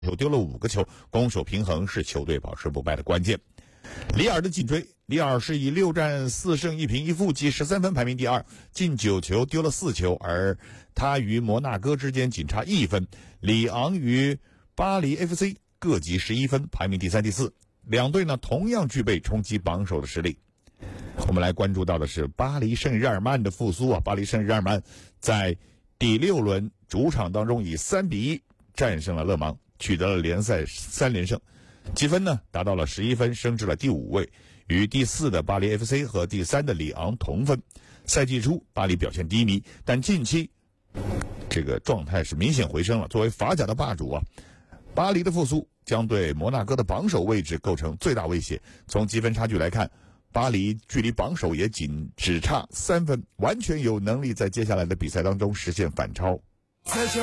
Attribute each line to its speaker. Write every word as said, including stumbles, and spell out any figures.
Speaker 1: 手丢了五个球，攻守平衡是球队保持不败的关键。里尔的紧追，里尔是以六战四胜一平一负积十三分排名第二，进九球丢了四球，而他与摩纳哥之间仅差一分。里昂与巴黎 F C 各积十一分，排名第三第四。两队呢同样具备冲击榜首的实力。我们来关注到的是巴黎圣日耳曼的复苏啊！巴黎圣日耳曼在第六轮主场当中以三比一战胜了勒芒，取得了联赛三连胜，积分呢达到了十一分，升至了第五位，与第四的巴黎 F C 和第三的里昂同分。赛季初巴黎表现低迷，但近期这个状态是明显回升了。作为法甲的霸主啊，巴黎的复苏将对摩纳哥的榜首位置构成最大威胁。从积分差距来看，巴黎距离榜首也仅只差三分，完全有能力在接下来的比赛当中实现反超。